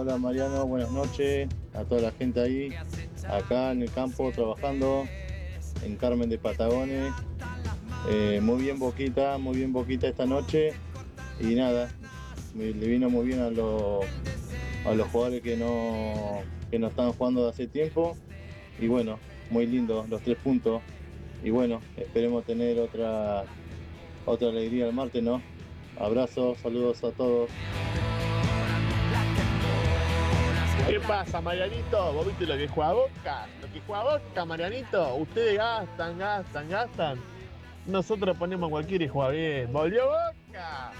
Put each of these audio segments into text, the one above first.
hola Mariano, buenas noches a toda la gente ahí, acá en el campo trabajando, en Carmen de Patagones. Muy bien Boquita esta noche y nada, le vino muy bien a los jugadores que no estaban jugando de hace tiempo y bueno, muy lindo los 3 puntos y bueno, esperemos tener otra alegría el martes, ¿no? Abrazos, saludos a todos. ¿Qué pasa, Marianito? ¿Vos viste lo que juega Boca? Lo que juega Boca, Marianito. Ustedes gastan. Nosotros ponemos cualquiera y juega bien. ¡Volvió Boca!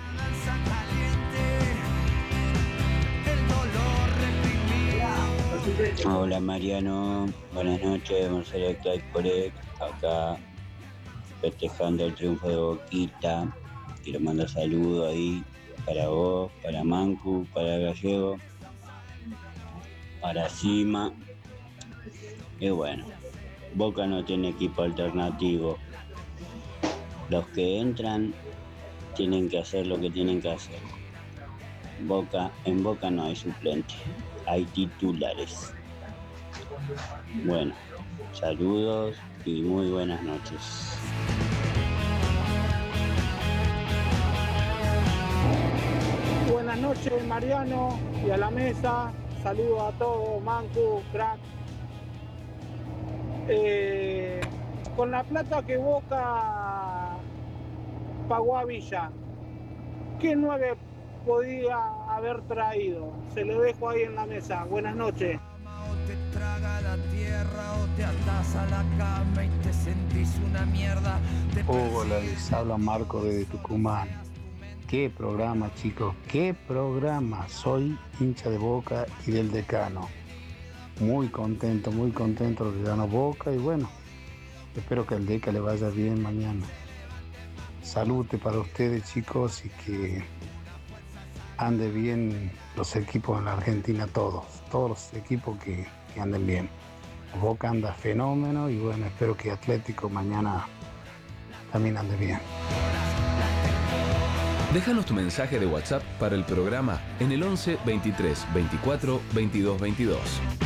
Hola Mariano, buenas noches, Marcelo Claicorec, acá festejando el triunfo de Boquita. Quiero mandar saludos ahí para vos, para Mancu, para Gallego, para Cima. Y bueno, Boca no tiene equipo alternativo. Los que entran tienen que hacer lo que tienen que hacer. En Boca no hay suplente, hay titulares. Bueno, saludos y muy buenas noches. Buenas noches Mariano y a la mesa, saludos a todos, Mancu, crack. Con la plata que Boca pagó a Villa, ¿qué 9 podía haber traído? Se lo dejo ahí en la mesa. Buenas noches. O te traga la tierra o te atas a la cama y te sentís una mierda. Hola, les habla Marco de Tucumán. Qué programa, chicos, qué programa. Soy hincha de Boca y del Decano. Muy contento lo que ganó Boca y bueno, espero que al Deca le vaya bien mañana. Salute para ustedes, chicos, y que ande bien los equipos en la Argentina, todos los equipos que anden bien. Boca anda fenómeno y bueno, espero que Atlético mañana también ande bien. Déjanos tu mensaje de WhatsApp para el programa en el 11 23 24 22 22.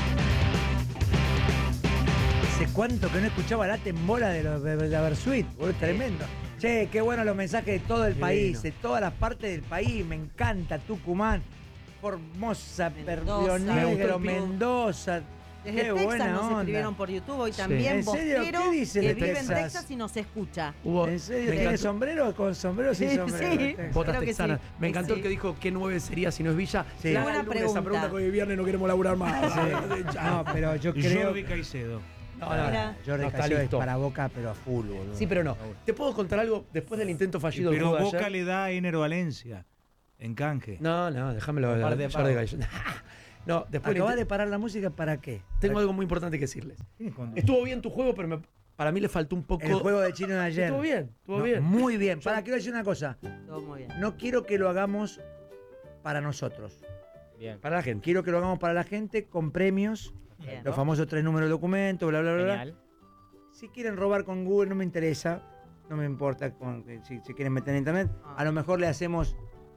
Hace cuánto que no escuchaba la tembola de la Versuit, tremendo. Che, qué bueno los mensajes de todo el país, de todas las partes del país. Me encanta Tucumán, Formosa, Río Negro, Mendoza. Desde qué Texas nos escribieron por YouTube hoy también. ¿En serio? Bostero, ¿Qué dice que de vive Texas? en Texas y nos escucha. ¿En serio? ¿Tiene sombrero? ¿Con sombrero sin sombrero? Sí, Botas creo que texanas. sí. Me encantó Sí. el que dijo qué 9 sería si no es Villa. Sí. La Buena lunes esa pregunta que hoy es viernes no queremos laburar más. No, pero yo creo... Jordi Caicedo. No, Jordi está Caicedo es listo. para Boca, pero a full, boludo. Sí, pero no. ¿Te puedo contar algo después del intento fallido del Pero juego de Boca ayer? le da a Ener Valencia en canje. No, déjamelo. Jordi Caicedo. No, después Acabas de parar la música, ¿para qué? tengo algo muy importante que decirles. Estuvo bien tu juego, pero para mí le faltó un poco. El juego de Chino de ayer. Estuvo bien. Muy bien. Quiero decir una cosa. Todo muy bien. No quiero que lo hagamos para nosotros. Bien. Para la gente. Quiero que lo hagamos para la gente con premios, Bien. los famosos 3 números de documento, bla, bla, bla. Genial. Si quieren robar con Google, no me interesa. No me importa si quieren meter en internet. A lo mejor le hacemos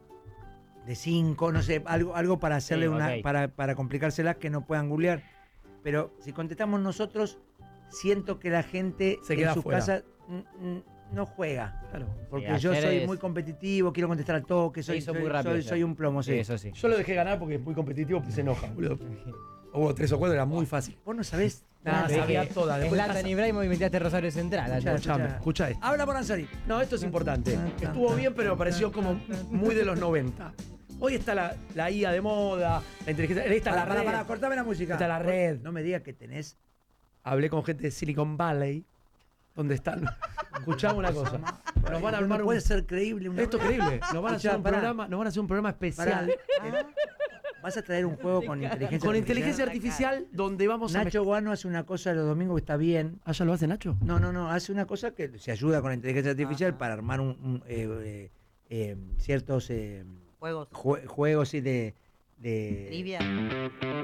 de 5, no sé, algo para hacerle ok. para complicárselas que no puedan googlear. Pero si contestamos nosotros, siento que la gente Se queda en su afuera. casa no juega. Claro. Porque Sí, yo ayer soy es- muy competitivo, quiero contestar al toque, soy muy rápido. soy un plomo, sí. Eso sí. Yo lo dejé ganar porque es muy competitivo y se enoja, boludo. Hubo 3 o 4, era muy fácil. Vos no sabés Nada, nada. sabía toda. Después Zlatan Ibrahimovic metiste Rosario Central. Escuchame, escucha esto. Habla por Ansari. No, esto es importante. Estuvo bien, pero me pareció como muy de los 90. Hoy está la IA de moda, la inteligencia. Está la red. Cortame la música. Está la red. No me digas que tenés. Hablé con gente de Silicon Valley, donde están. Escuchame una cosa. Nos van a armar no puede ser creíble. Esto es creíble. Nos van a hacer Escuchá, un pará. programa. Nos van a hacer un programa especial. Vas a traer un juego con inteligencia Con artificial. inteligencia artificial donde vamos a. Nacho Guano hace una cosa los domingos que está bien. ¿Ah, ya lo hace Nacho? No, hace una cosa que se ayuda con la inteligencia artificial para armar ciertos Juegos. juegos y de Trivia.